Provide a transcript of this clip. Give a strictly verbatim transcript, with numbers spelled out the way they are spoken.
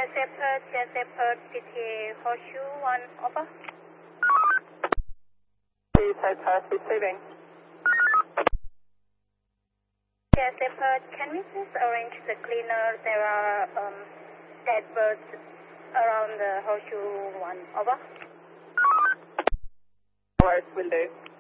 Shepherd, Sierra Shepherd, C T A Horseshoe one, over. Sierra Shepherd, receiving. Sierra Shepherd, can we please arrange the cleaner? There are um, dead birds around the Horseshoe one, over. Alright, will do.